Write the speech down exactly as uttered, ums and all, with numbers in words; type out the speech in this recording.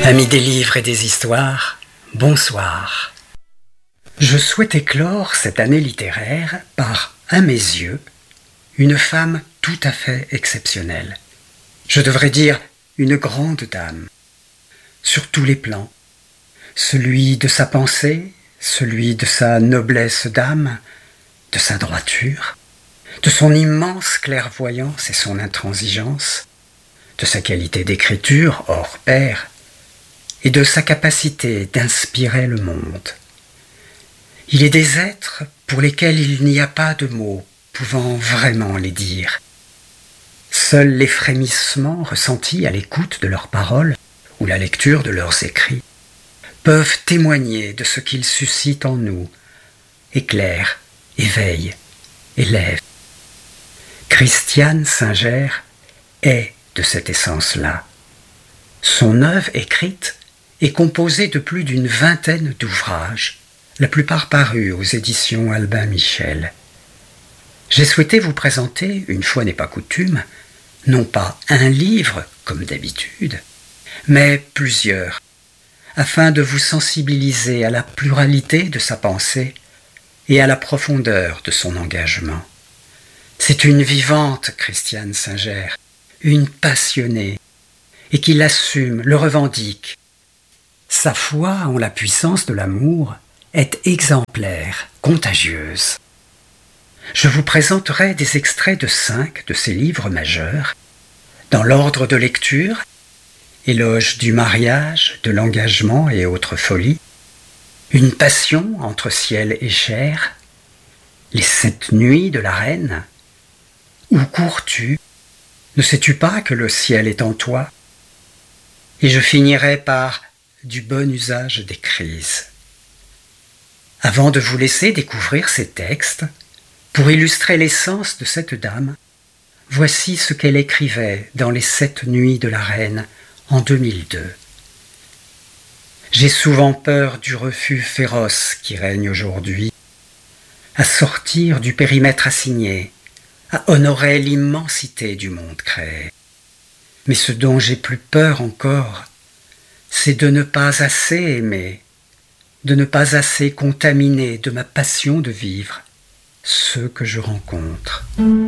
Amis des livres et des histoires, bonsoir. Je souhaite éclore cette année littéraire par, à mes yeux, une femme tout à fait exceptionnelle. Je devrais dire une grande dame, sur tous les plans. Celui de sa pensée, celui de sa noblesse d'âme, de sa droiture, de son immense clairvoyance et son intransigeance, de sa qualité d'écriture hors pair, et de sa capacité d'inspirer le monde. Il est des êtres pour lesquels il n'y a pas de mots pouvant vraiment les dire. Seuls les frémissements ressentis à l'écoute de leurs paroles ou la lecture de leurs écrits peuvent témoigner de ce qu'ils suscitent en nous, éclairent, éveillent, élèvent. Christiane Singer est de cette essence-là. Son œuvre écrite est composée de plus d'une vingtaine d'ouvrages, la plupart parus aux éditions Albin Michel. J'ai souhaité vous présenter, une fois n'est pas coutume, non pas un livre, comme d'habitude, mais plusieurs, afin de vous sensibiliser à la pluralité de sa pensée et à la profondeur de son engagement. C'est une vivante Christiane Singer, une passionnée, et qui l'assume, le revendique. Sa foi en la puissance de l'amour est exemplaire, contagieuse. Je vous présenterai des extraits de cinq de ses livres majeurs, dans l'ordre de lecture: Éloge du mariage, de l'engagement et autres folies, Une passion entre ciel et chair, Les sept nuits de la reine, Où cours-tu? Ne sais-tu pas que le ciel est en toi? Et je finirai par Du bon usage des crises. Avant de vous laisser découvrir ces textes, pour illustrer l'essence de cette dame, voici ce qu'elle écrivait dans Les sept nuits de la reine en deux mille deux. J'ai souvent peur du refus féroce qui règne aujourd'hui, à sortir du périmètre assigné, à honorer l'immensité du monde créé. Mais ce dont j'ai plus peur encore, c'est de ne pas assez aimer, de ne pas assez contaminer de ma passion de vivre ceux que je rencontre.